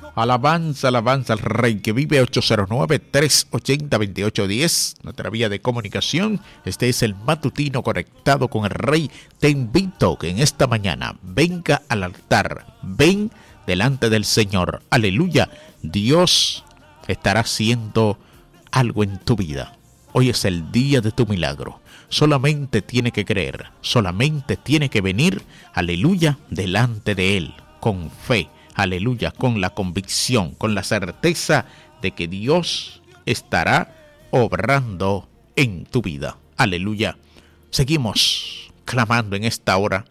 Alabanza, alabanza al Rey que vive. 809-380-2810, nuestra vía de comunicación. Este es el matutino conectado con el Rey. Te invito que en esta mañana venga al altar, ven delante del Señor. Aleluya, Dios estará haciendo algo en tu vida. Hoy es el día de tu milagro. Solamente tiene que creer, solamente tiene que venir, aleluya, delante de Él, con fe. Aleluya, con la convicción, con la certeza de que Dios estará obrando en tu vida. Aleluya. Seguimos clamando en esta hora.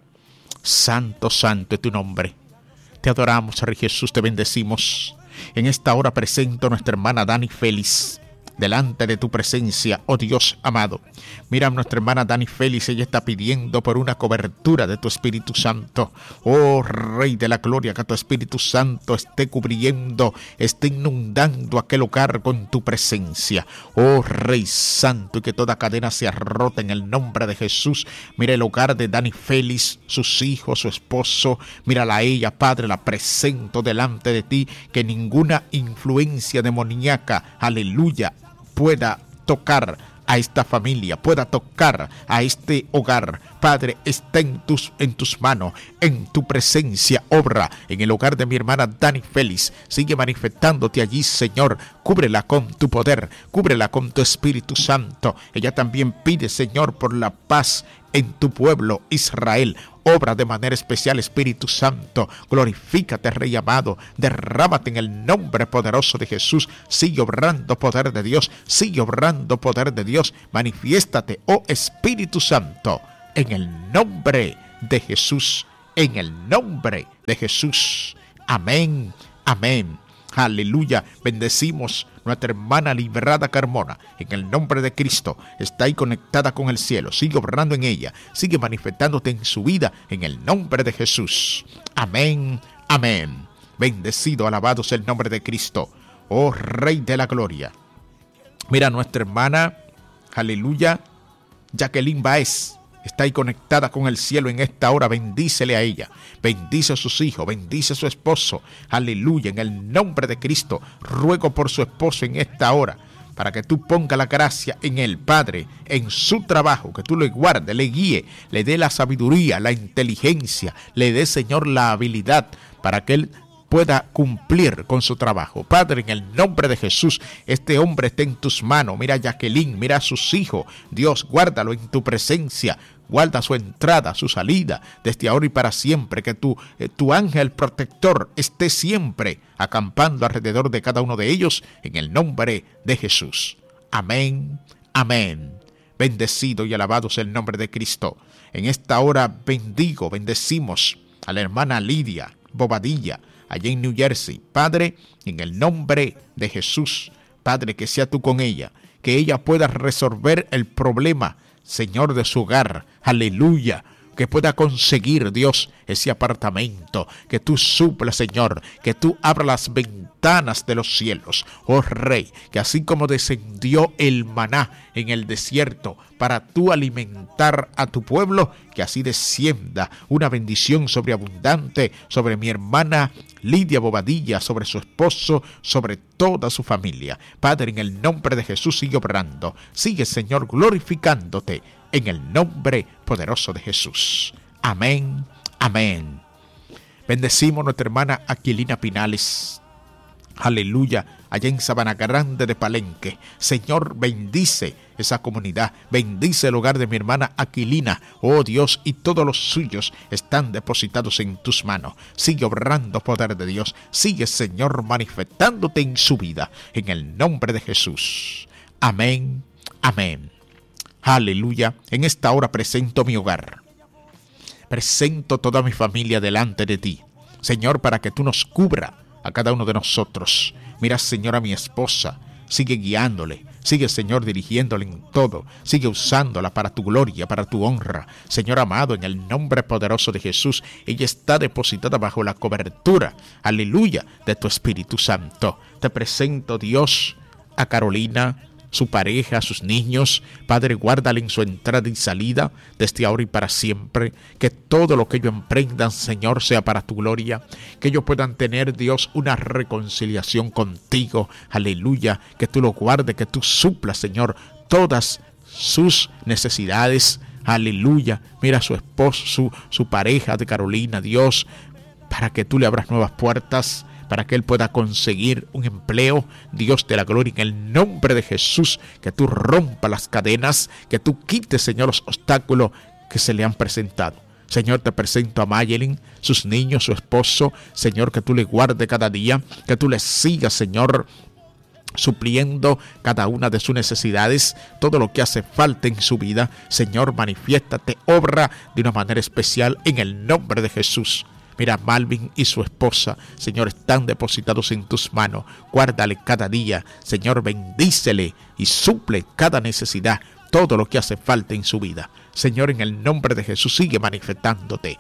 Santo, santo es tu nombre. Te adoramos, Rey Jesús, te bendecimos. En esta hora presento a nuestra hermana Dani Félix delante de tu presencia, oh Dios amado. Mira a nuestra hermana Dani Félix, ella está pidiendo por una cobertura de tu Espíritu Santo. Oh Rey de la Gloria, que tu Espíritu Santo esté cubriendo, esté inundando aquel hogar con tu presencia. Oh Rey Santo, y que toda cadena sea rota en el nombre de Jesús. Mira el hogar de Dani Félix, sus hijos, su esposo. Mírala a ella, Padre, la presento delante de ti, que ninguna influencia demoníaca, aleluya, pueda tocar a esta familia, pueda tocar a este hogar. Padre, está en tus manos, en tu presencia, obra en el hogar de mi hermana Dani Félix. Sigue manifestándote allí, Señor. Cúbrela con tu poder, cúbrela con tu Espíritu Santo. Ella también pide, Señor, por la paz en tu pueblo, Israel. Obra de manera especial, Espíritu Santo. Glorifícate, Rey amado. Derrámate en el nombre poderoso de Jesús. Sigue obrando poder de Dios. Sigue obrando poder de Dios. Manifiéstate, oh Espíritu Santo, en el nombre de Jesús. En el nombre de Jesús. Amén. Amén. Aleluya. Bendecimos nuestra hermana Librada Carmona. En el nombre de Cristo. Está ahí conectada con el cielo. Sigue obrando en ella. Sigue manifestándote en su vida. En el nombre de Jesús. Amén. Amén. Bendecido, alabado sea el nombre de Cristo. Oh Rey de la Gloria. Mira a nuestra hermana, aleluya, Jacqueline Baez. Está ahí conectada con el cielo en esta hora. Bendícele a ella. Bendice a sus hijos. Bendice a su esposo. Aleluya. En el nombre de Cristo. Ruego por su esposo en esta hora, para que tú pongas la gracia en él, Padre, en su trabajo. Que tú le guardes, le guíe, le dé la sabiduría, la inteligencia. Le dé, Señor, la habilidad para que él pueda cumplir con su trabajo. Padre, en el nombre de Jesús, este hombre está en tus manos. Mira a Jacqueline, mira a sus hijos. Dios, guárdalo en tu presencia. Guarda su entrada, su salida, desde ahora y para siempre. Que tu ángel protector esté siempre acampando alrededor de cada uno de ellos, en el nombre de Jesús. Amén, amén. Bendecido y alabado sea el nombre de Cristo. En esta hora bendecimos a la hermana Lidia Bobadilla, allá en New Jersey. Padre, en el nombre de Jesús, Padre, que sea tú con ella, que ella pueda resolver el problema, Señor, de su hogar. Aleluya. Que pueda conseguir, Dios, ese apartamento. Que tú suplas, Señor. Que tú abras las ventanas de los cielos, oh Rey. Que así como descendió el maná en el desierto para tú alimentar a tu pueblo, que así descienda una bendición sobreabundante sobre mi hermana Lidia Bobadilla, sobre su esposo, sobre toda su familia. Padre, en el nombre de Jesús, sigue obrando. Sigue, Señor, glorificándote en el nombre poderoso de Jesús. Amén, amén. Bendecimos a nuestra hermana Aquilina Pinales. Aleluya, allá en Sabana Grande de Palenque. Señor, bendice esa comunidad, bendice el hogar de mi hermana Aquilina. Oh Dios, y todos los suyos están depositados en tus manos. Sigue obrando poder de Dios. Sigue, Señor, manifestándote en su vida, en el nombre de Jesús. Amén, amén. Aleluya. En esta hora presento mi hogar. Presento toda mi familia delante de ti, Señor, para que tú nos cubra a cada uno de nosotros. Mira, Señor, a mi esposa. Sigue guiándole. Sigue, Señor, dirigiéndole en todo. Sigue usándola para tu gloria, para tu honra. Señor amado, en el nombre poderoso de Jesús, ella está depositada bajo la cobertura, aleluya, de tu Espíritu Santo. Te presento, Dios, a Carolina, su pareja, sus niños. Padre, guárdale en su entrada y salida, desde ahora y para siempre. Que todo lo que ellos emprendan, Señor, sea para tu gloria. Que ellos puedan tener, Dios, una reconciliación contigo. Aleluya. Que tú lo guardes, que tú suplas, Señor, todas sus necesidades. Aleluya. Mira a su esposo, su pareja de Carolina, Dios, para que tú le abras nuevas puertas, para que él pueda conseguir un empleo. Dios de la gloria, en el nombre de Jesús, que tú rompas las cadenas, que tú quites, Señor, los obstáculos que se le han presentado. Señor, te presento a Mayelin, sus niños, su esposo. Señor, que tú le guardes cada día, que tú le sigas, Señor, supliendo cada una de sus necesidades, todo lo que hace falta en su vida. Señor, manifiéstate, obra de una manera especial en el nombre de Jesús. Mira, Malvin y su esposa, Señor, están depositados en tus manos. Guárdale cada día, Señor, bendícele y suple cada necesidad, todo lo que hace falta en su vida. Señor, en el nombre de Jesús, sigue manifestándote,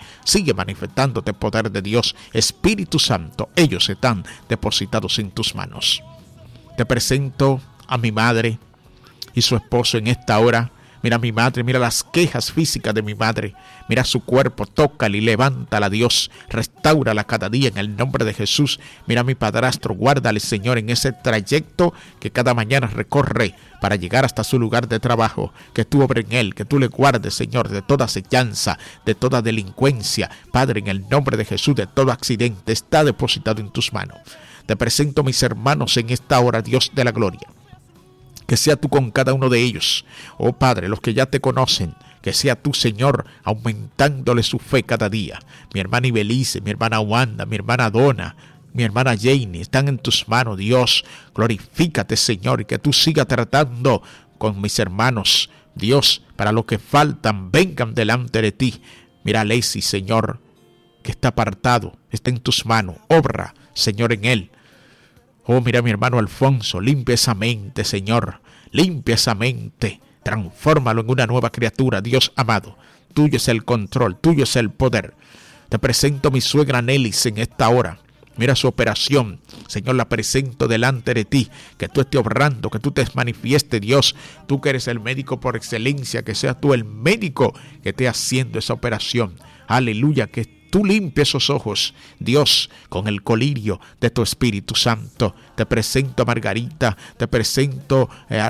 poder de Dios. Espíritu Santo, ellos están depositados en tus manos. Te presento a mi madre y su esposo en esta hora. Mira a mi madre, mira las quejas físicas de mi madre. Mira su cuerpo, tócala y levántala, Dios. Restáurala cada día en el nombre de Jesús. Mira a mi padrastro, guárdale, Señor, en ese trayecto que cada mañana recorre para llegar hasta su lugar de trabajo. Que tú obres en él, que tú le guardes, Señor, de toda acechanza, de toda delincuencia. Padre, en el nombre de Jesús, de todo accidente, está depositado en tus manos. Te presento a mis hermanos en esta hora, Dios de la gloria. Que sea tú con cada uno de ellos. Oh Padre, los que ya te conocen, que sea tú, Señor, aumentándole su fe cada día. Mi hermana Ibelice, mi hermana Wanda, mi hermana Donna, mi hermana Janie, están en tus manos, Dios. Glorifícate, Señor, y que tú sigas tratando con mis hermanos, Dios, para los que faltan, vengan delante de ti. Mira a Lacey, Señor, que está apartado, está en tus manos. Obra, Señor, en él. Oh, mira a mi hermano Alfonso, limpia esa mente, Señor, limpia esa mente, transfórmalo en una nueva criatura, Dios amado. Tuyo es el control, tuyo es el poder. Te presento a mi suegra Nelis en esta hora. Mira su operación, Señor, la presento delante de ti, que tú estés obrando, que tú te manifieste, Dios. Tú que eres el médico por excelencia, que seas tú el médico que esté haciendo esa operación. Aleluya, que tú limpies esos ojos, Dios, con el colirio de tu Espíritu Santo. Te presento a Margarita, te presento a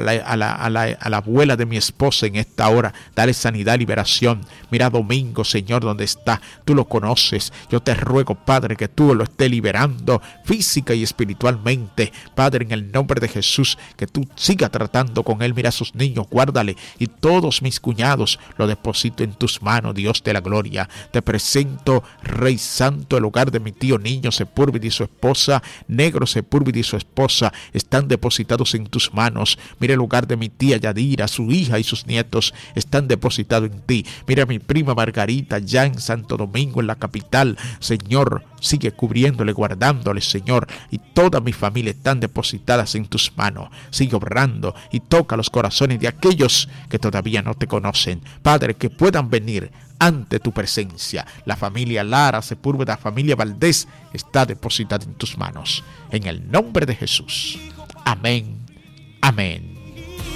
la abuela de mi esposa en esta hora. Dale sanidad, liberación. Mira a Domingo, Señor, donde está. Tú lo conoces. Yo te ruego, Padre, que tú lo estés liberando física y espiritualmente. Padre, en el nombre de Jesús, que tú sigas tratando con él. Mira a sus niños, guárdale. Y todos mis cuñados lo deposito en tus manos, Dios de la gloria. Te presento, Rey Santo, el hogar de mi tío Niño Sepúlveda y su esposa, Negro Sepúlveda y su esposa, están depositados en tus manos. Mira el hogar de mi tía Yadira, su hija y sus nietos, están depositados en ti. Mira a mi prima Margarita, ya en Santo Domingo, en la capital. Señor, sigue cubriéndole, guardándole, Señor, y toda mi familia están depositadas en tus manos. Sigue obrando y toca los corazones de aquellos que todavía no te conocen. Padre, que puedan venir ante tu presencia. La familia Lara Sepúlveda, familia Valdés, está depositada en tus manos. En el nombre de Jesús. Amén. Amén.